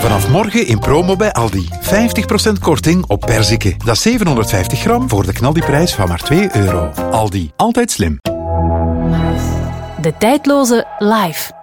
Vanaf morgen in promo bij Aldi. 50% korting op perziken. Dat is 750 gram voor de knaldiprijs van maar €2. Aldi, altijd slim. De tijdloze Live.